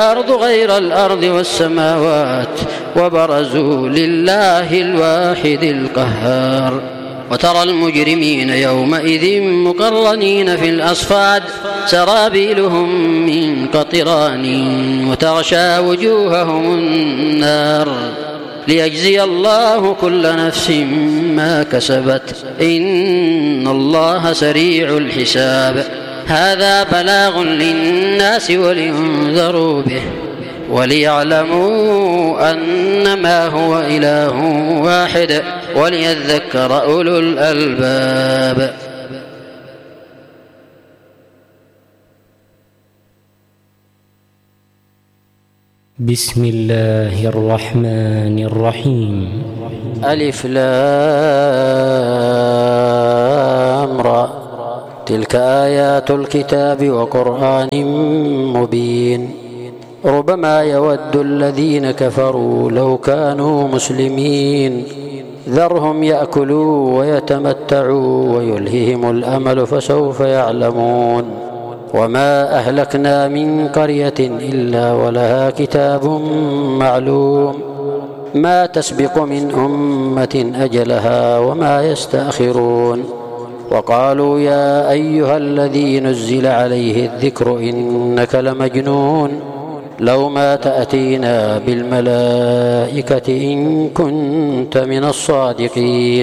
الأرض غير الأرض والسماوات وبرزوا لله الواحد القهار. وترى المجرمين يومئذ مقرنين في الأصفاد سرابيلهم من قطران وتغشى وجوههم النار ليجزي الله كل نفس ما كسبت إن الله سريع الحساب. هذا بلاغ للناس ولينذروا به وليعلموا أنما هو إله واحد وليذكر أولو الألباب. بسم الله الرحمن الرحيم. ألف لام را تلك آيات الكتاب وقرآن مبين. ربما يود الذين كفروا لو كانوا مسلمين ذرهم يأكلوا ويتمتعوا ويلههم الأمل فسوف يعلمون. وما أهلكنا من قرية إلا ولها كتاب معلوم ما تسبق من أمة أجلها وما يستأخرون. وقالوا يا أيها الذي نزل عليه الذكر إنك لمجنون لو ما تأتينا بالملائكة إن كنت من الصادقين.